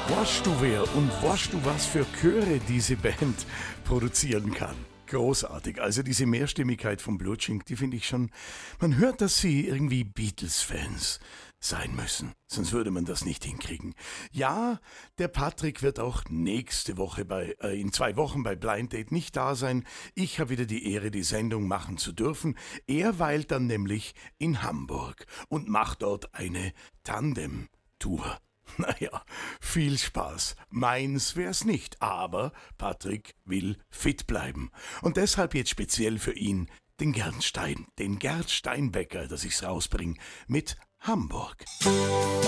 Weißt du wer und weißt du, was für Chöre diese Band produzieren kann? Großartig. Also diese Mehrstimmigkeit von Blutschink, die finde ich schon. Man hört, dass sie irgendwie Beatles-Fans sein müssen. Sonst würde man das nicht hinkriegen. Ja, der Patrick wird auch nächste Woche in 2 Wochen bei Blind Date nicht da sein. Ich habe wieder die Ehre, die Sendung machen zu dürfen. Er weilt dann nämlich in Hamburg und macht dort eine Tandem-Tour. Naja, viel Spaß. Meins wär's nicht, aber Patrick will fit bleiben. Und deshalb jetzt speziell für ihn den Gert Steinbecker, dass ich's rausbring, mit Hamburg.